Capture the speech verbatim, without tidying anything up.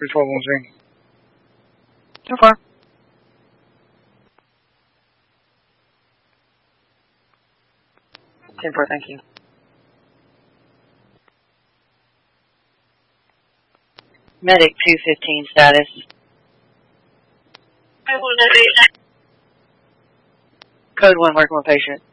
three twelve one zero. So far. ten four, thank you. Medic two fifteen status. Code one, working with patient.